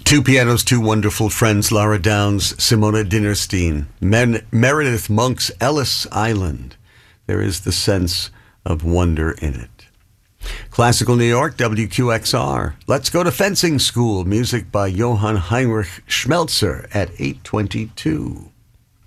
Two pianos, two wonderful friends, Lara Downs, Simona Dinnerstein, Meredith Monk's Ellis Island. There is the sense of wonder in it. Classical New York, WQXR. Let's go to fencing school. Music by Johann Heinrich Schmelzer at 8:22.